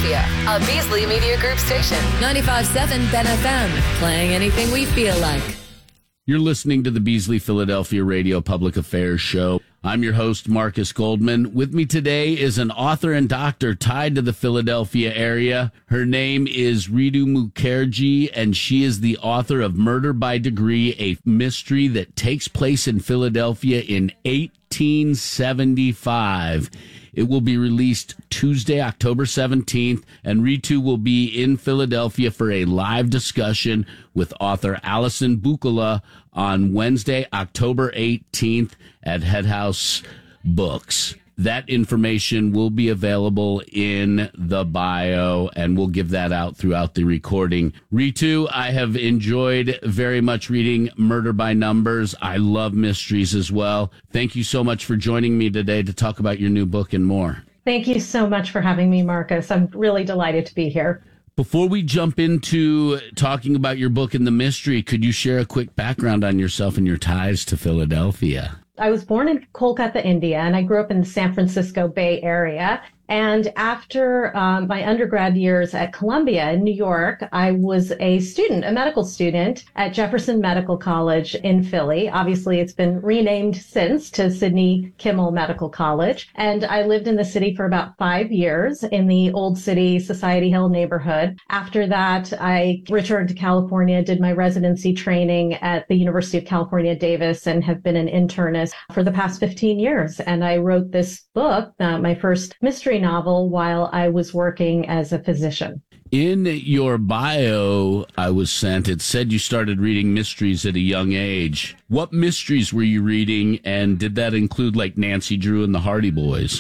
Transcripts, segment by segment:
Philadelphia, a Beasley Media Group station. 95.7 Ben FM, playing anything we feel like. You're listening to the Beasley Philadelphia Radio Public Affairs Show. I'm your host, Marcus Goldman. With me today is an author and doctor tied to the Philadelphia area. Her name is Ritu Mukherjee, and she is the author of Murder by Degree, a mystery that takes place in Philadelphia in 1875. It will be released Tuesday, October 17th, and Ritu will be in Philadelphia for a live discussion with author Alison Bukala on Wednesday, October 18th at Head House Books. That information will be available in the bio, and we'll give that out throughout the recording. Ritu, I have enjoyed very much reading Murder by Numbers. I love mysteries as well. Thank you so much for joining me today to talk about your new book and more. Thank you so much for having me, Marcus. I'm really delighted to be here. Before we jump into talking about your book and the mystery, could you share a quick background on yourself and your ties to Philadelphia? I was born in Kolkata, India, and I grew up in the San Francisco Bay Area. And after my undergrad years at Columbia in New York, I was a medical student at Jefferson Medical College in Philly. Obviously, it's been renamed since to Sidney Kimmel Medical College. And I lived in the city for about 5 years in the Old City Society Hill neighborhood. After that, I returned to California, did my residency training at the University of California, Davis, and have been an internist for the past 15 years. And I wrote this book, my first mystery novel, while I was working as a physician. In your bio I was sent, it said you started reading mysteries at a young age. What mysteries were you reading, and did that include like Nancy Drew and the Hardy Boys?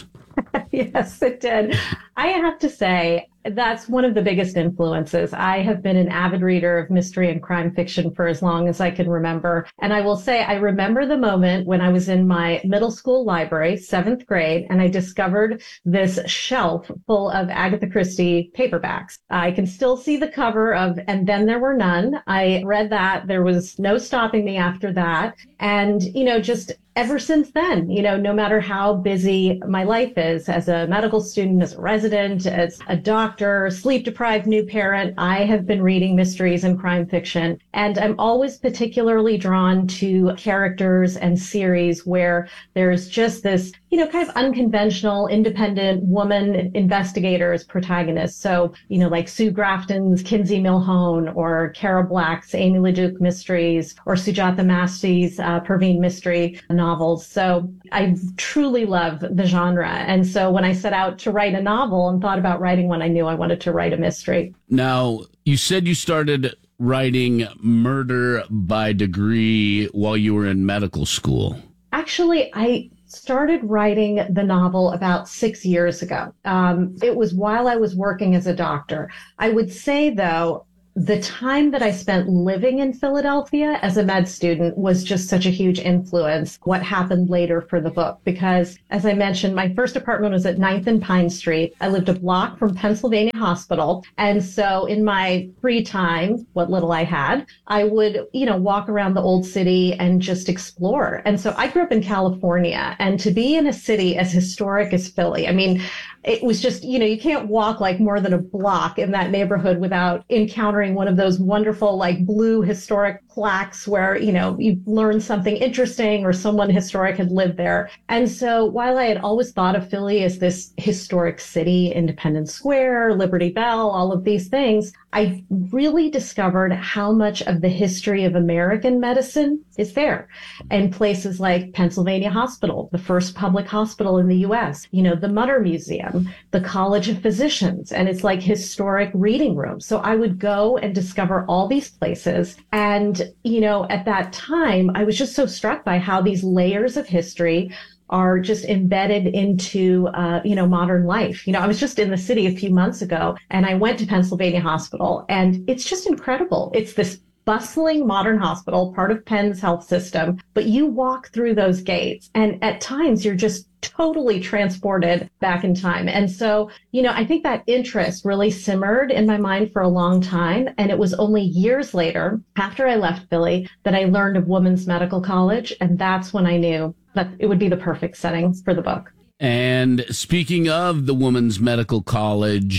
Yes, it did. I have to say, that's one of the biggest influences. I have been an avid reader of mystery and crime fiction for as long as I can remember. And I will say, I remember the moment when I was in my middle school library, 7th grade, and I discovered this shelf full of Agatha Christie paperbacks. I can still see the cover of And Then There Were None. I read that. There was no stopping me after that. And, just ever since then, no matter how busy my life is as a medical student, as a resident, as a doctor, sleep-deprived new parent, I have been reading mysteries and crime fiction. And I'm always particularly drawn to characters and series where there's just this, kind of unconventional, independent woman investigator as protagonist. So, like Sue Grafton's Kinsey Milhone, or Kara Black's Amy LeDuc mysteries, or Sujata Massi's Perveen mystery novels. So I truly love the genre. And so when I set out to write a novel and thought about writing one, I knew I wanted to write a mystery. Now, you said you started writing Murder by Degree while you were in medical school. Actually, I started writing the novel about 6 years ago. It was while I was working as a doctor. I would say, though, the time that I spent living in Philadelphia as a med student was just such a huge influence what happened later for the book. Because, as I mentioned, my first apartment was at 9th and Pine Street. I lived a block from Pennsylvania Hospital. And so in my free time, what little I had, I would, walk around the old city and just explore. And so I grew up in California, and to be in a city as historic as Philly, it was just, you can't walk like more than a block in that neighborhood without encountering one of those wonderful, like blue historic plaques where, you learn something interesting or someone historic had lived there. And so while I had always thought of Philly as this historic city, Independence Square, Liberty Bell, all of these things, I really discovered how much of the history of American medicine is there in places like Pennsylvania Hospital, the first public hospital in the U.S., the Mutter Museum, the College of Physicians, and it's like historic reading rooms. So I would go and discover all these places. And, at that time, I was just so struck by how these layers of history are just embedded into, modern life. I was just in the city a few months ago, and I went to Pennsylvania Hospital, and it's just incredible. It's this bustling modern hospital, part of Penn's health system, but you walk through those gates, and at times you're just totally transported back in time. And so, I think that interest really simmered in my mind for a long time. And it was only years later, after I left Philly, that I learned of Women's Medical College. And that's when I knew that it would be the perfect setting for the book. And speaking of the Women's Medical College,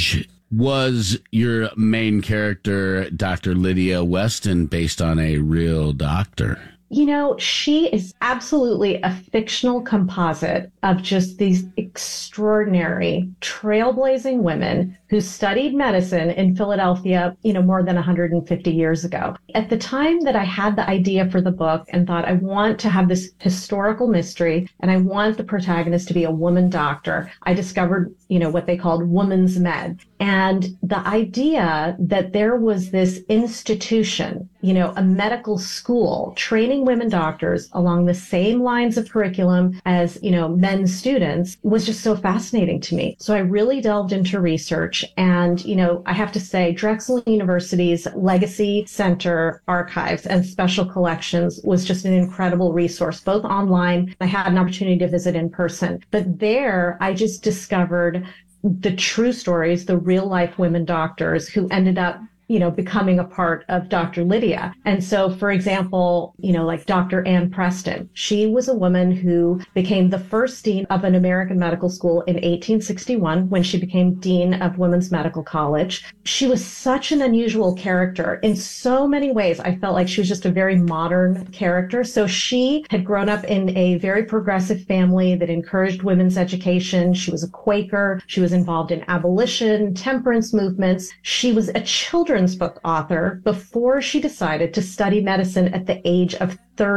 Was your main character, Dr. Lydia Weston, based on a real doctor? You know, she is absolutely a fictional composite of just these extraordinary, trailblazing women who studied medicine in Philadelphia, more than 150 years ago. At the time that I had the idea for the book and thought I want to have this historical mystery and I want the protagonist to be a woman doctor, I discovered, what they called women's med. And the idea that there was this institution, a medical school training women doctors along the same lines of curriculum as, men's students was just so fascinating to me. So I really delved into research and, I have to say Drexel University's Legacy Center archives and special collections was just an incredible resource, both online. I had an opportunity to visit in person, but there I just discovered the true stories, the real life women doctors who ended up becoming a part of Dr. Lydia. And so, for example, like Dr. Ann Preston, she was a woman who became the first dean of an American medical school in 1861 when she became dean of Women's Medical College. She was such an unusual character. In so many ways, I felt like she was just a very modern character. So she had grown up in a very progressive family that encouraged women's education. She was a Quaker. She was involved in abolition, temperance movements. She was a children's book author before she decided to study medicine at the age of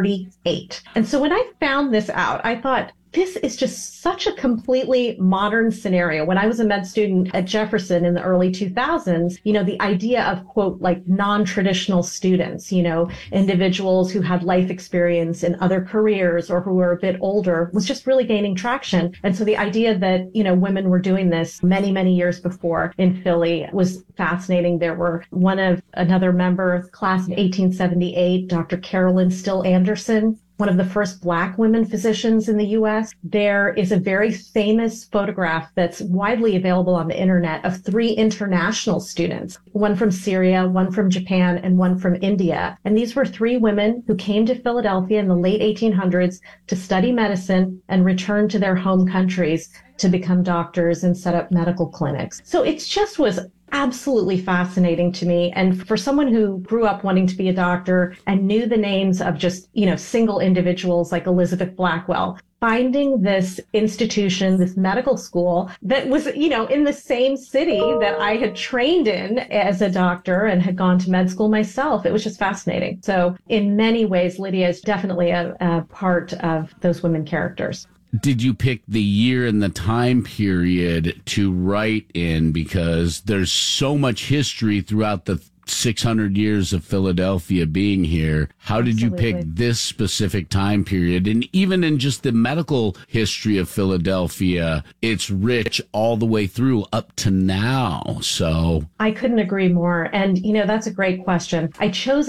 38. And so when I found this out, I thought, this is just such a completely modern scenario. When I was a med student at Jefferson in the early 2000s, the idea of, quote, like non-traditional students, individuals who had life experience in other careers or who were a bit older was just really gaining traction. And so the idea that, women were doing this many, many years before in Philly was fascinating. There were another member of class of 1878, Dr. Carolyn Still Anderson, one of the first Black women physicians in the U.S. There is a very famous photograph that's widely available on the internet of 3 international students, one from Syria, one from Japan, and one from India. And these were 3 women who came to Philadelphia in the late 1800s to study medicine and return to their home countries to become doctors and set up medical clinics. So it just was absolutely fascinating to me. And for someone who grew up wanting to be a doctor and knew the names of just, single individuals like Elizabeth Blackwell, finding this institution, this medical school that was, in the same city that I had trained in as a doctor and had gone to med school myself, it was just fascinating. So in many ways, Lydia is definitely a part of those women characters. Did you pick the year and the time period to write in? Because there's so much history throughout the 600 years of Philadelphia being here. How did you pick this specific time period? And even in just the medical history of Philadelphia, it's rich all the way through up to now. So I couldn't agree more. And, that's a great question. I chose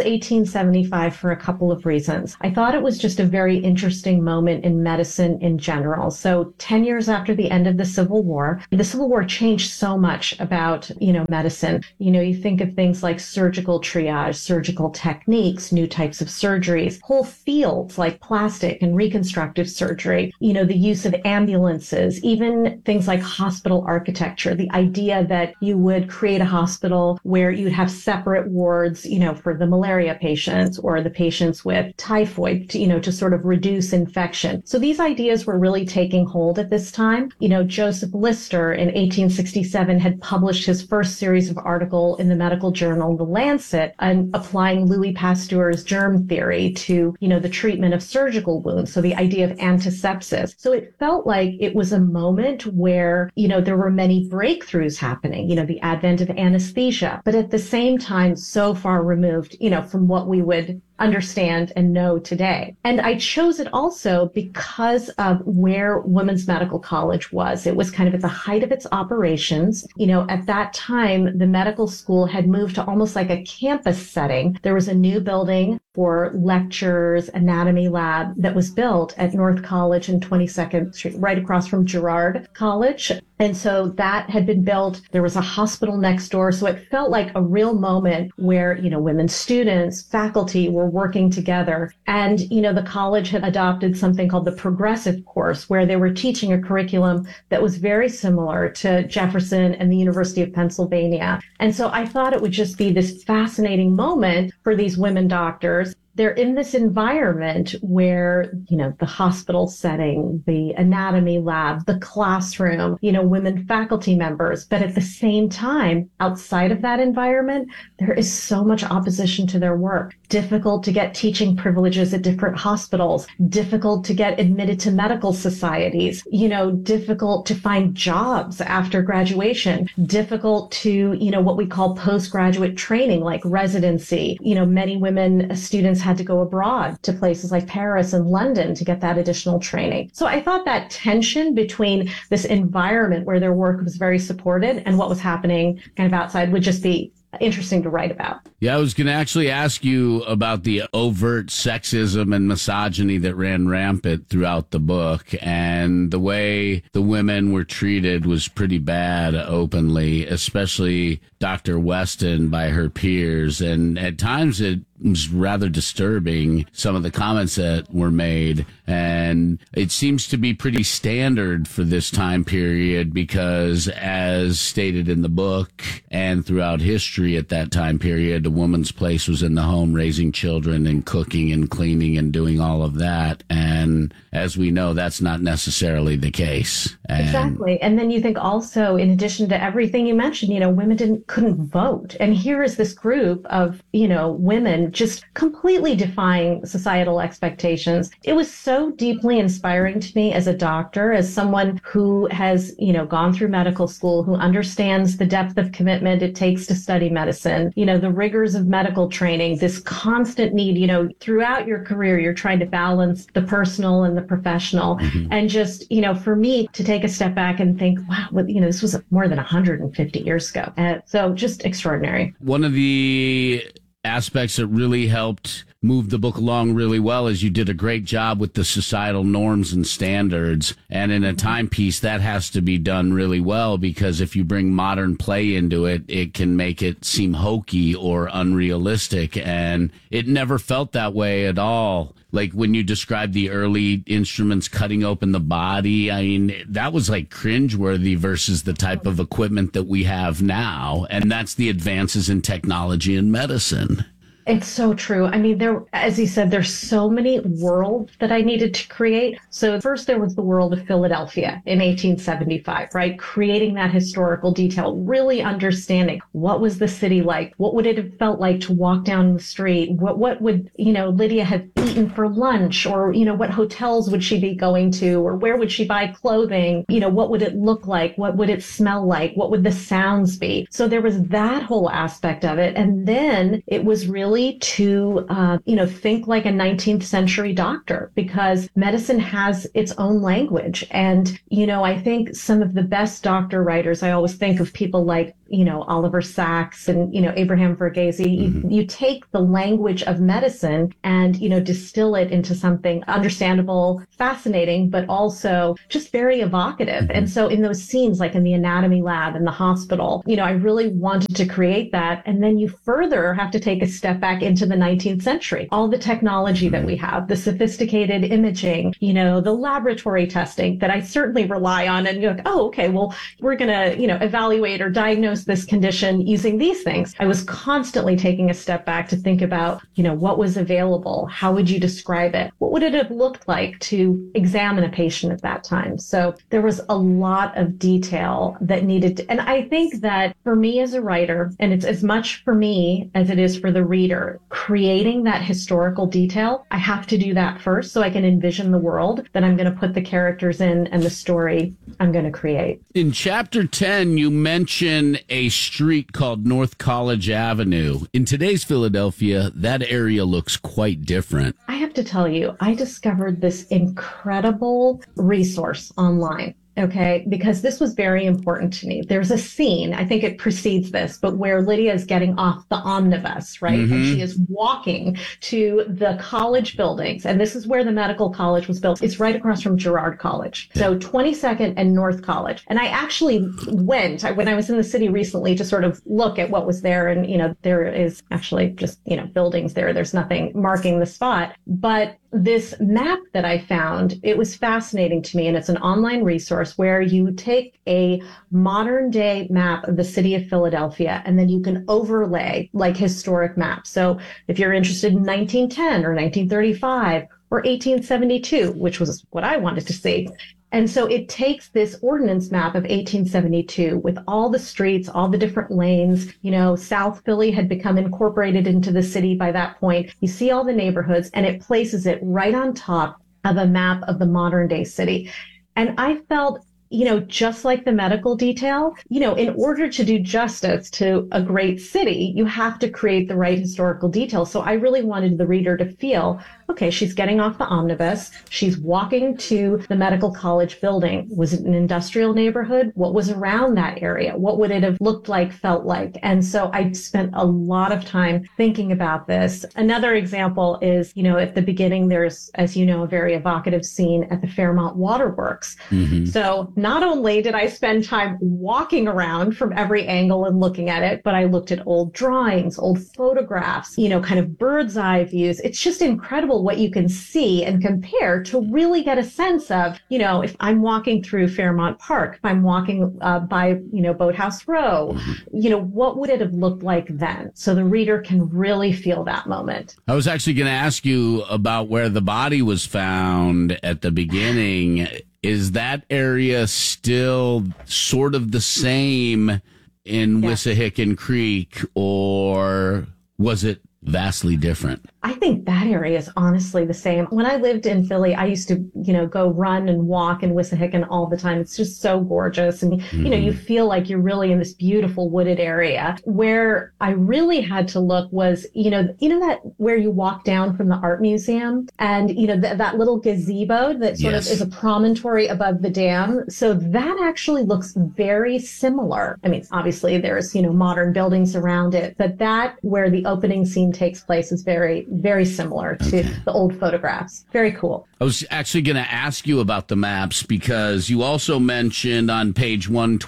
1875 for a couple of reasons. I thought it was just a very interesting moment in medicine in general. So 10 years after the end of the Civil War changed so much about, medicine. You think of things like surgical triage, surgical techniques, new types of surgeries, whole fields like plastic and reconstructive surgery, the use of ambulances, even things like hospital architecture, the idea that you would create a hospital where you'd have separate wards, for the malaria patients or the patients with typhoid, to sort of reduce infection. So these ideas were really taking hold at this time. Joseph Lister in 1867 had published his first series of articles in the medical journal, The Lancet, and applying Louis Pasteur's germ theory to, the treatment of surgical wounds. So the idea of antisepsis. So it felt like it was a moment where, there were many breakthroughs happening, the advent of anesthesia, but at the same time, so far removed, from what we would understand and know today. And I chose it also because of where Women's Medical College was. It was kind of at the height of its operations. At that time, the medical school had moved to almost like a campus setting. There was a new building for lectures, anatomy lab that was built at North College and 22nd Street, right across from Girard College. And so that had been built. There was a hospital next door. So it felt like a real moment where, women students, faculty were working together. And, the college had adopted something called the progressive course, where they were teaching a curriculum that was very similar to Jefferson and the University of Pennsylvania. And so I thought it would just be this fascinating moment for these women doctors. They're in this environment where, the hospital setting, the anatomy lab, the classroom, women faculty members. But at the same time, outside of that environment, there is so much opposition to their work. Difficult to get teaching privileges at different hospitals, difficult to get admitted to medical societies, difficult to find jobs after graduation, difficult to, what we call postgraduate training, like residency. Many women students had to go abroad to places like Paris and London to get that additional training. So I thought that tension between this environment where their work was very supported and what was happening kind of outside would just be interesting to write about. Yeah, I was going to actually ask you about the overt sexism and misogyny that ran rampant throughout the book, and the way the women were treated was pretty bad openly, especially Dr. Weston by her peers. And at times it was rather disturbing, some of the comments that were made. And it seems to be pretty standard for this time period because, as stated in the book and throughout history at that time period, a woman's place was in the home, raising children and cooking and cleaning and doing all of that. And as we know, that's not necessarily the case. Exactly. And then you think also, in addition to everything you mentioned, women couldn't vote. And here is this group of, women just completely defying societal expectations. It was so deeply inspiring to me as a doctor, as someone who has, gone through medical school, who understands the depth of commitment it takes to study medicine, the rigors of medical training, this constant need, throughout your career, you're trying to balance the personal and the professional. Mm-hmm. And just, for me to take a step back and think, wow, this was more than 150 years ago. So just extraordinary. One of the aspects that really helped move the book along really well is you did a great job with the societal norms and standards. And in a timepiece, that has to be done really well, because if you bring modern play into it, it can make it seem hokey or unrealistic. And it never felt that way at all. Like when you described the early instruments cutting open the body, I mean, that was like cringeworthy versus the type of equipment that we have now. And that's the advances in technology and medicine. It's so true. I mean, as you said, there's so many worlds that I needed to create. So first there was the world of Philadelphia in 1875, right? Creating that historical detail, really understanding what was the city like? What would it have felt like to walk down the street? What would, Lydia have eaten for lunch? Or, what hotels would she be going to? Or where would she buy clothing? What would it look like? What would it smell like? What would the sounds be? So there was that whole aspect of it. And then it was really to, think like a 19th century doctor, because medicine has its own language. And, I think some of the best doctor writers, I always think of people like, Oliver Sacks and, Abraham Verghese. Mm-hmm. You take the language of medicine and, distill it into something understandable, fascinating, but also just very evocative. Mm-hmm. And so in those scenes, like in the anatomy lab in the hospital, I really wanted to create that. And then you further have to take a step back into the 19th century. All the technology that we have, the sophisticated imaging, the laboratory testing that I certainly rely on. And you're like, oh, okay, well, we're going to, evaluate or diagnose this condition using these things. I was constantly taking a step back to think about, what was available? How would you describe it? What would it have looked like to examine a patient at that time? So there was a lot of detail that needed to, and I think that for me as a writer, and it's as much for me as it is for the reader, creating that historical detail, I have to do that first so I can envision the world that I'm going to put the characters in and the story I'm going to create. In chapter 10, you mention a street called North College Avenue. In today's Philadelphia, that area looks quite different. I have to tell you, I discovered this incredible resource online okay, because this was very important to me. There's a scene, I think it precedes this, but where Lydia is getting off the omnibus, right? And she is walking to the college buildings. And this is where the medical college was built. It's right across from Girard College. So 22nd and North College. And I actually went, when I was in the city recently, to sort of look at what was there. And, there is actually just, buildings there. There's nothing marking the spot. But this map that I found, it was fascinating to me. And it's an online resource where you take a modern day map of the city of Philadelphia, and then you can overlay like historic maps. So if you're interested in 1910 or 1935 or 1872, which was what I wanted to see. And so it takes this ordinance map of 1872 with all the streets, all the different lanes. South Philly had become incorporated into the city by that point. You see all the neighborhoods, and it places it right on top of a map of the modern day city. And I felt, just like the medical detail, in order to do justice to a great city, you have to create the right historical detail. So I really wanted the reader to feel, okay, she's getting off the omnibus. She's walking to the medical college building. Was it an industrial neighborhood? What was around that area? What would it have looked like, felt like? And so I spent a lot of time thinking about this. Another example is, at the beginning, there's, as you know, a very evocative scene at the Fairmont Waterworks. So not only did I spend time walking around from every angle and looking at it, but I looked at old drawings, old photographs, kind of bird's eye views. It's just incredible what you can see and compare to really get a sense of, if I'm walking through Fairmont Park, if I'm walking by, Boathouse Row, what would it have looked like then? So the reader can really feel that moment. I was actually going to ask you about where the body was found at the beginning. Is that area still sort of the same in Wissahickon Creek, or was it vastly different? I think that area is honestly the same. When I lived in Philly, I used to, go run and walk in Wissahickon all the time. It's just so gorgeous. And, you feel like you're really in this beautiful wooded area. Where I really had to look was, that where you walk down from the art museum and, that little gazebo that sort of is a promontory above the dam. So that actually looks very similar. I mean, obviously there's, modern buildings around it, but that where the opening scene takes place is very, very similar to the old photographs. Very cool. I was actually going to ask you about the maps because you also mentioned on page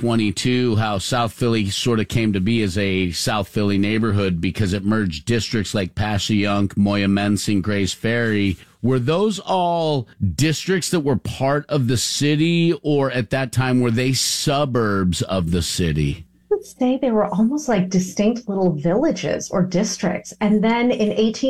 122 how South Philly sort of came to be as a South Philly neighborhood because it merged districts like Passyunk, Moyamensing, Grays Ferry. Were those all districts that were part of the city, or at that time were they suburbs of the city? Would say they were almost like distinct little villages or districts. And then in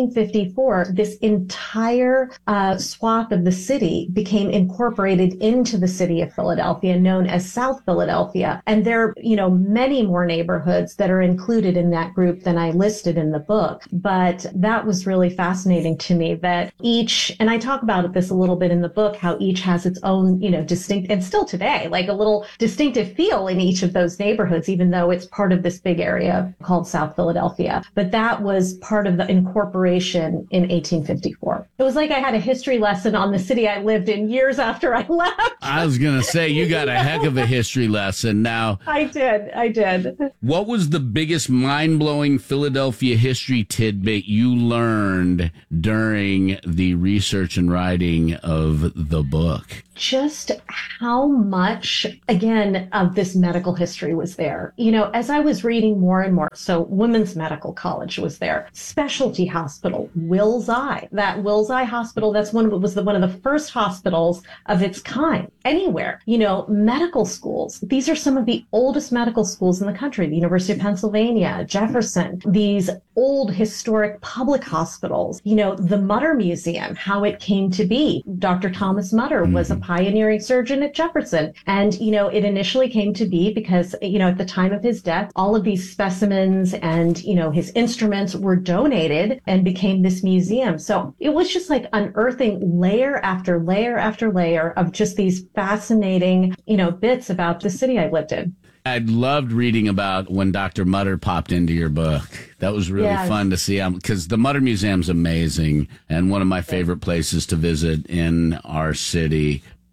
1854, this entire swath of the city became incorporated into the city of Philadelphia, known as South Philadelphia. And there are, many more neighborhoods that are included in that group than I listed in the book. But that was really fascinating to me that each, and I talk about this a little bit in the book, how each has its own, distinct, and still today, like a little distinctive feel in each of those neighborhoods, even though it's part of this big area called South Philadelphia. But that was part of the incorporation in 1854. It was like I had a history lesson on the city I lived in years after I left. I was going to say, you got a heck of a history lesson now. I did. What was the biggest mind-blowing Philadelphia history tidbit you learned during the research and writing of the book? Just how much, again, of this medical history was there. As I was reading more and more, so Women's Medical College was there, Specialty Hospital, Wills Eye. That Wills Eye Hospital, that's one of the first hospitals of its kind anywhere. Medical schools. These are some of the oldest medical schools in the country. The University of Pennsylvania, Jefferson, these old historic public hospitals. The Mutter Museum, how it came to be. Dr. Thomas Mutter was a pioneering surgeon at Jefferson. And, it initially came to be because, at the time of his death, all of these specimens and, his instruments were donated and became this museum. So it was just like unearthing layer after layer after layer of just these fascinating, bits about the city I lived in. I loved reading about when Dr. Mutter popped into your book. That was really fun to see because the Mutter Museum's amazing and one of my favorite places to visit in our city.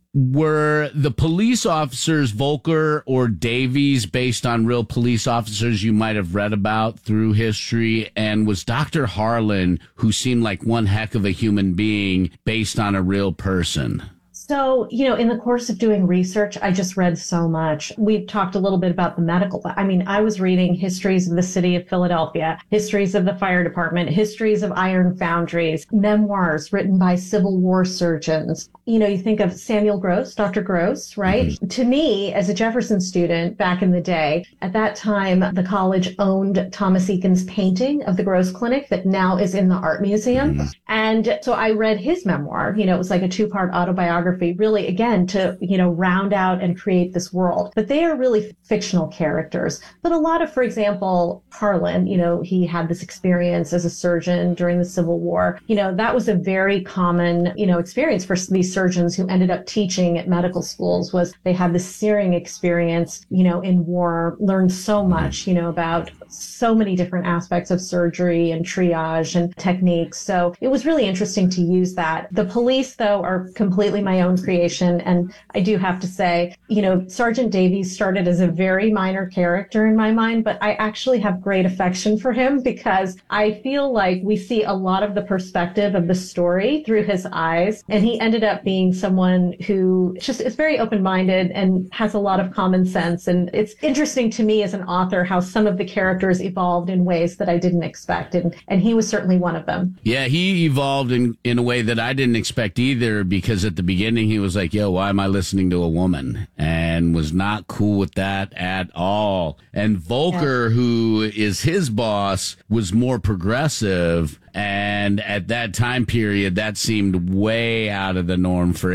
Were the police officers, Volker or Davies, based on real police officers you might have read about through history? And was Dr. Harlan, who seemed like one heck of a human being, based on a real person? So, in the course of doing research, I just read so much. We've talked a little bit about the medical. I mean, I was reading histories of the city of Philadelphia, histories of the fire department, histories of iron foundries, memoirs written by Civil War surgeons. You think of Samuel Gross, Dr. Gross, right? Mm-hmm. To me, as a Jefferson student back in the day, at that time, the college owned Thomas Eakins' painting of the Gross Clinic that now is in the Art Museum. Mm-hmm. And so I read his memoir. It was like a 2-part autobiography, really, again, to, round out and create this world. But they are really fictional characters. But a lot of, for example, Harlan, he had this experience as a surgeon during the Civil War. That was a very common, experience for these surgeons who ended up teaching at medical schools. Was they had this searing experience, in war, learned so much, about so many different aspects of surgery and triage and techniques. So it was really interesting to use that. The police, though, are completely my own creation. And I do have to say, Sergeant Davies started as a very minor character in my mind, but I actually have great affection for him because I feel like we see a lot of the perspective of the story through his eyes. And he ended up being someone who just is very open-minded and has a lot of common sense. And it's interesting to me as an author how some of the characters evolved in ways that I didn't expect. And he was certainly one of them. Yeah, he evolved in a way that I didn't expect either, because at the beginning he was like, yo, why am I listening to a woman? And was not cool with that at all. And Volker, who is his boss, was more progressive. And at that time period, that seemed way out of the norm for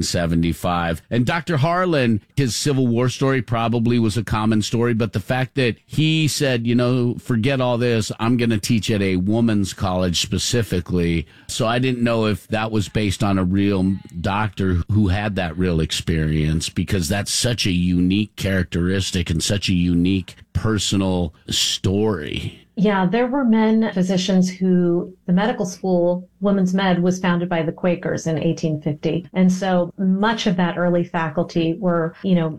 1875. And Dr. Harlan, his Civil War story probably was a common story, but the fact that he said, forget all this, I'm going to teach at a woman's college specifically. So I didn't know if that was based on a real doctor who had that real experience, because that's such a unique characteristic and such a unique personal story. Yeah, there were men physicians who the medical school, Women's Med, was founded by the Quakers in 1850. And so much of that early faculty were,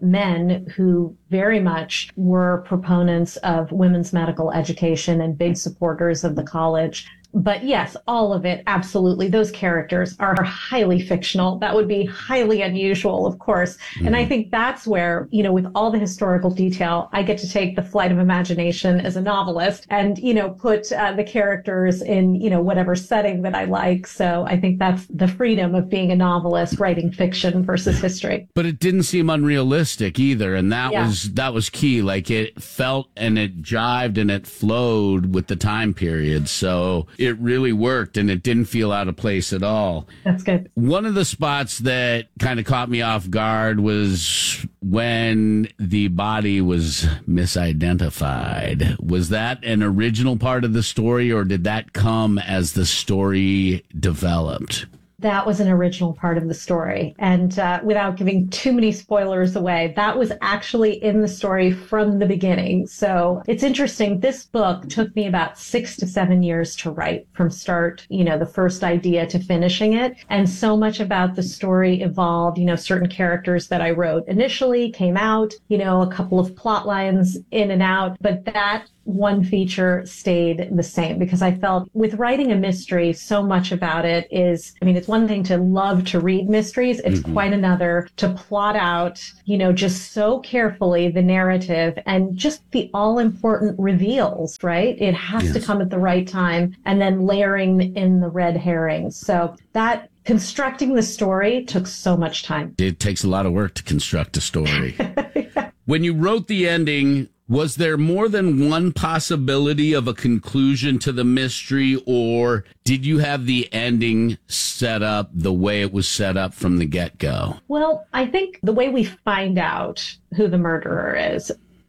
men who very much were proponents of women's medical education and big supporters of the college. But yes, all of it, absolutely. Those characters are highly fictional. That would be highly unusual, of course. Mm-hmm. And I think that's where, with all the historical detail, I get to take the flight of imagination as a novelist and, put the characters in, whatever setting that I like. So I think that's the freedom of being a novelist, writing fiction versus history. But it didn't seem unrealistic either. And that was key. Like, it felt and it jived and it flowed with the time period. So it really worked, and it didn't feel out of place at all. That's good. One of the spots that kind of caught me off guard was when the body was misidentified. Was that an original part of the story, or did that come as the story developed? That was an original part of the story. And without giving too many spoilers away, that was actually in the story from the beginning. So it's interesting. This book took me about 6 to 7 years to write, from start, the first idea to finishing it. And so much about the story evolved. Certain characters that I wrote initially came out, a couple of plot lines in and out, but that one feature stayed the same, because I felt with writing a mystery, so much about it is, it's one thing to love to read mysteries. It's quite another to plot out, just so carefully the narrative and just the all important reveals, right? It has to come at the right time, and then layering in the red herrings. So that constructing the story took so much time. It takes a lot of work to construct a story. When you wrote the ending, was there more than one possibility of a conclusion to the mystery, or did you have the ending set up the way it was set up from the get-go? Well, I think the way we find out who the murderer is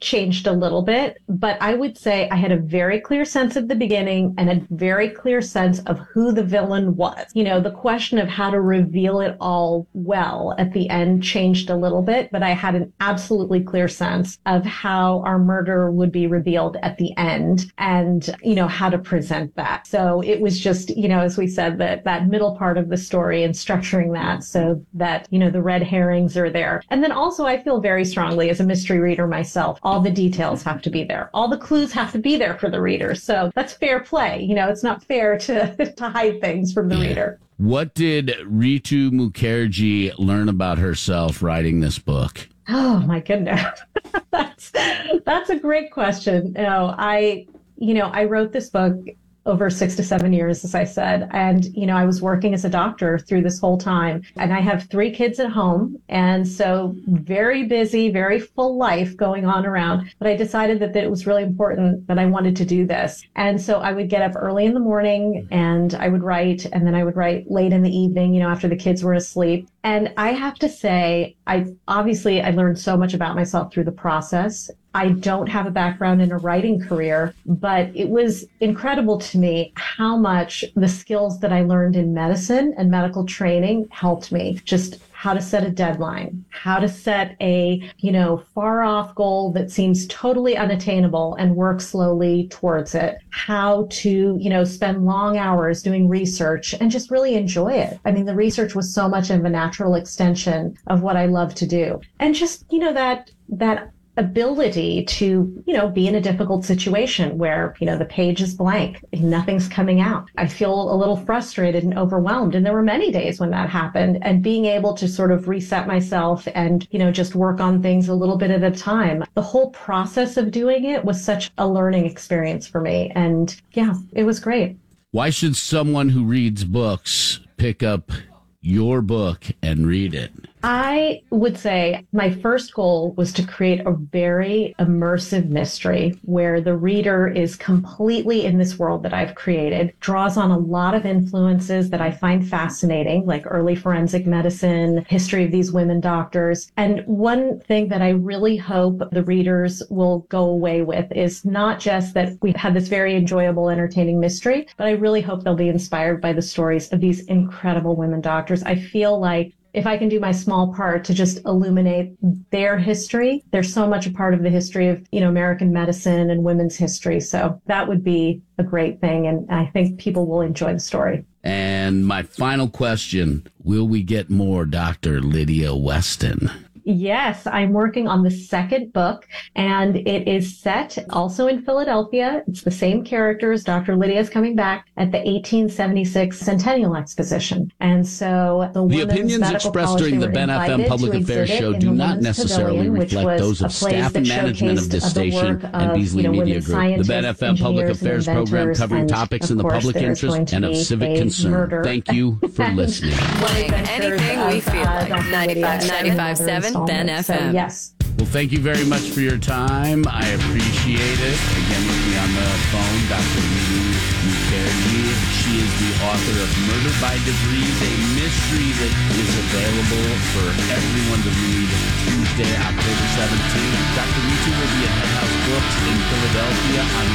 changed a little bit, but I would say I had a very clear sense at the beginning and a very clear sense of who the villain was. You know, the question of how to reveal it all well at the end changed a little bit, but I had an absolutely clear sense of how our murder would be revealed at the end and, you know, how to present that. So it was just, you know, as we said, that middle part of the story and structuring that so that, you know, the red herrings are there. And then also I feel very strongly as a mystery reader myself, all the details have to be there. All the clues have to be there for the reader. So that's fair play. You know, it's not fair to hide things from the reader. What did Ritu Mukherjee learn about herself writing this book? Oh my goodness. That's a great question. I wrote this book over 6 to 7 years, as I said. And, you know, I was working as a doctor through this whole time. And I have 3 kids at home. And so very busy, very full life going on around. But I decided that it was really important that I wanted to do this. And so I would get up early in the morning and I would write, and then I would write late in the evening, you know, after the kids were asleep. And I have to say, I learned so much about myself through the process. I don't have a background in a writing career, but it was incredible to me how much the skills that I learned in medicine and medical training helped me. Just how to set a deadline, how to set a, you know, far off goal that seems totally unattainable and work slowly towards it, how to, you know, spend long hours doing research and just really enjoy it. I mean, the research was so much of a natural extension of what I love to do. And just, you know, that ability to, you know, be in a difficult situation where, you know, the page is blank, nothing's coming out. I feel a little frustrated and overwhelmed. And there were many days when that happened, and being able to sort of reset myself and, you know, just work on things a little bit at a time. The whole process of doing it was such a learning experience for me. And yeah, it was great. Why should someone who reads books pick up your book and read it? I would say my first goal was to create a very immersive mystery where the reader is completely in this world that I've created, draws on a lot of influences that I find fascinating, like early forensic medicine, history of these women doctors. And one thing that I really hope the readers will go away with is not just that we've had this very enjoyable, entertaining mystery, but I really hope they'll be inspired by the stories of these incredible women doctors. I feel like if I can do my small part to just illuminate their history, they're so much a part of the history of, you know, American medicine and women's history. So that would be a great thing. And I think people will enjoy the story. And my final question, will we get more Dr. Lydia Weston? Yes, I'm working on the second book, and it is set also in Philadelphia. It's the same characters. Dr. Lydia is coming back at the 1876 Centennial Exposition. And so the opinions expressed during the Ben FM Public Affairs show do not necessarily reflect those of staff and management of this station and Beasley Media Group. The Ben FM Public Affairs program covering topics in the public interest and of civic concern. Thank you for listening. Playing anything we feel like. 95.7 Ben FM. So, yes. Well, thank you very much for your time. I appreciate it. Again, with me on the phone, Dr. Ritu Mukherjee. She is the author of Murder by Degrees, a mystery that is available for everyone to read Tuesday, October 17th. Dr. Ritu will be at Head House Books in Philadelphia on